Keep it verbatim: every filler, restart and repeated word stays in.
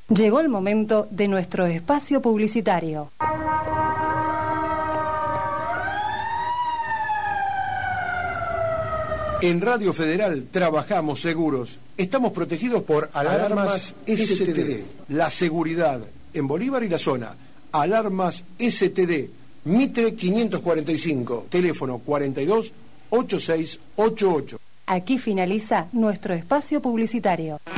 Llegó el momento de nuestro espacio publicitario. En Radio Federal trabajamos seguros. Estamos protegidos por Alarmas S T D. La seguridad en Bolívar y la zona. Alarmas S T D. Mitre quinientos cuarenta y cinco. Teléfono cuarenta y dos, ochenta y seis ochenta y ocho. Aquí finaliza nuestro espacio publicitario.